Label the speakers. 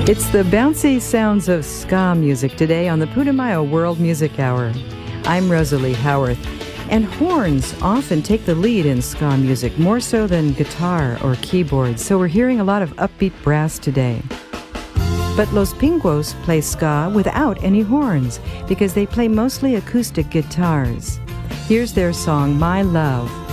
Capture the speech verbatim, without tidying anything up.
Speaker 1: It's the bouncy sounds of ska music today on the Putumayo World Music Hour. I'm Rosalie Howarth, and horns often take the lead in ska music, more so than guitar or keyboards, so we're hearing a lot of upbeat brass today. But Los Pingos play ska without any horns because they play mostly acoustic guitars. Here's their song, My Love.